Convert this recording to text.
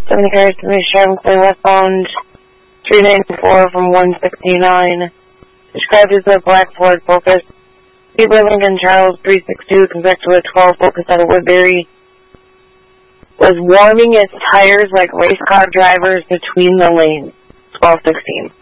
70 cars to the Chevrolet westbound 394 from 169. Described as a black Ford Focus. People Lincoln Charles 362 compared to a 12 Focus out of Woodbury. Was warming its tires like race car drivers between the lanes. 1216.